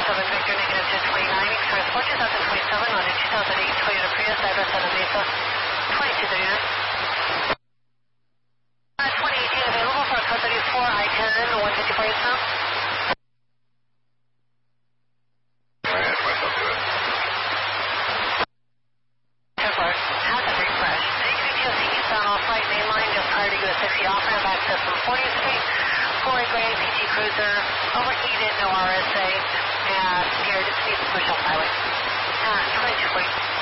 Victor, negative 1029, express 4027 on a 2008 Toyota Prius, address on a Mesa, 2239. 2018 available for car 34, I-10, 154 eastbound. Alright, that's myself to it. 10-4, hazard refresh. AQTOC eastbound off-right main line, just prior to US 60 off-ramp access from 40th Street. Floyd Gray PT Cruiser, overheated, no RSA, and geared to speed push-off highway. 2240.